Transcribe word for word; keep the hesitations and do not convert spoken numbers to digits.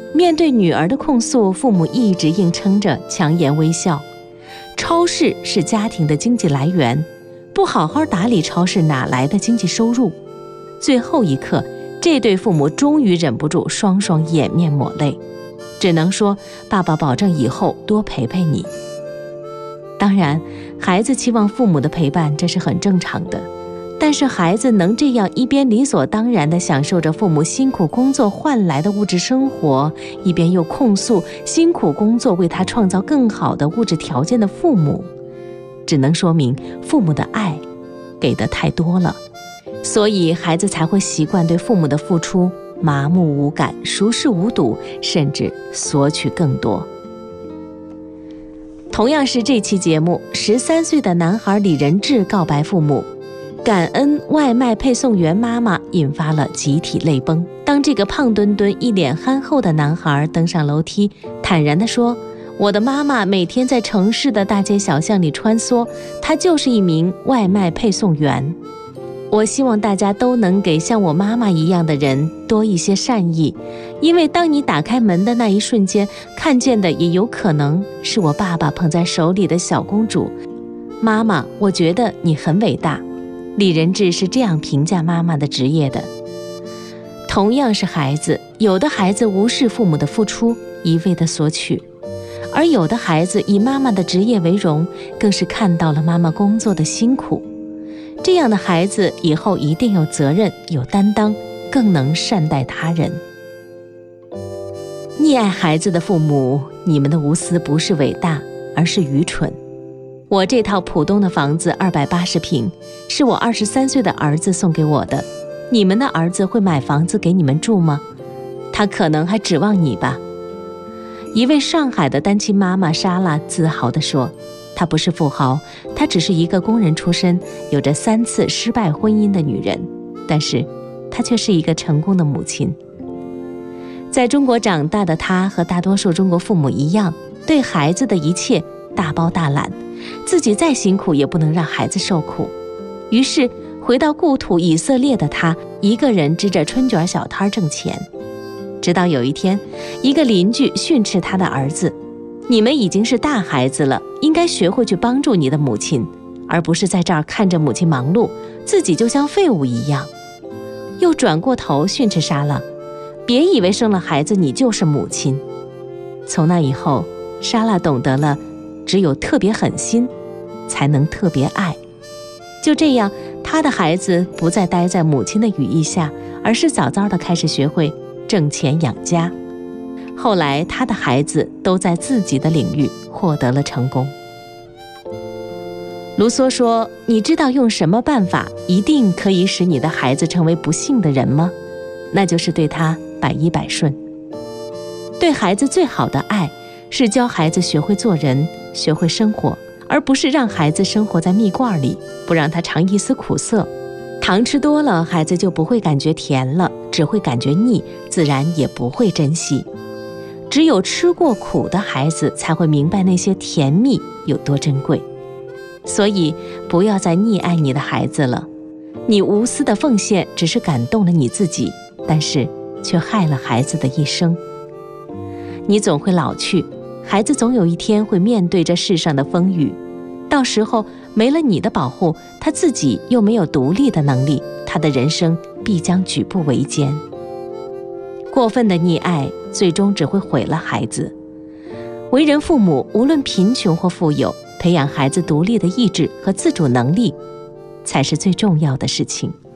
面对女儿的控诉，父母一直硬撑着，强颜微笑。超市是家庭的经济来源，不好好打理超市哪来的经济收入？最后一刻，这对父母终于忍不住双双掩面抹泪，只能说爸爸保证以后多陪陪你。当然，孩子期望父母的陪伴，这是很正常的。但是孩子能这样一边理所当然地享受着父母辛苦工作换来的物质生活，一边又控诉辛苦工作为他创造更好的物质条件的父母，只能说明父母的爱给的太多了，所以孩子才会习惯对父母的付出麻木无感、熟视无睹，甚至索取更多。同样是这期节目，十三岁的男孩李仁智告白父母，感恩外卖配送员妈妈，引发了集体泪崩。当这个胖墩墩、一脸憨厚的男孩登上楼梯，坦然地说：“我的妈妈每天在城市的大街小巷里穿梭，她就是一名外卖配送员。”我希望大家都能给像我妈妈一样的人多一些善意，因为当你打开门的那一瞬间，看见的也有可能是我爸爸捧在手里的小公主。妈妈，我觉得你很伟大。李仁智是这样评价妈妈的职业的。同样是孩子，有的孩子无视父母的付出，一味的索取，而有的孩子以妈妈的职业为荣，更是看到了妈妈工作的辛苦。这样的孩子以后一定有责任、有担当，更能善待他人。溺爱孩子的父母，你们的无私不是伟大，而是愚蠢。我这套浦东的房子二百八十平，是我二十三岁的儿子送给我的。你们的儿子会买房子给你们住吗？他可能还指望你吧。一位上海的单亲妈妈莎拉自豪地说，她不是富豪，她只是一个工人出身，有着三次失败婚姻的女人，但是她却是一个成功的母亲。在中国长大的她和大多数中国父母一样，对孩子的一切大包大揽，自己再辛苦也不能让孩子受苦。于是回到故土以色列的她，一个人支着春卷小摊挣钱。直到有一天，一个邻居训斥他的儿子，你们已经是大孩子了，应该学会去帮助你的母亲，而不是在这儿看着母亲忙碌，自己就像废物一样。又转过头训斥莎拉，别以为生了孩子你就是母亲。从那以后，莎拉懂得了，只有特别狠心，才能特别爱。就这样，她的孩子不再待在母亲的羽翼下，而是早早地开始学会挣钱养家。后来他的孩子都在自己的领域获得了成功。卢梭说，你知道用什么办法一定可以使你的孩子成为不幸的人吗？那就是对他百依百顺。对孩子最好的爱是教孩子学会做人，学会生活，而不是让孩子生活在蜜罐里，不让他尝一丝苦涩。糖吃多了，孩子就不会感觉甜了，只会感觉腻，自然也不会珍惜。只有吃过苦的孩子才会明白那些甜蜜有多珍贵。所以不要再溺爱你的孩子了，你无私的奉献只是感动了你自己，但是却害了孩子的一生。你总会老去，孩子总有一天会面对这世上的风雨，到时候没了你的保护，他自己又没有独立的能力，他的人生必将举步维艰。过分的溺爱最终只会毁了孩子。为人父母，无论贫穷或富有，培养孩子独立的意志和自主能力才是最重要的事情。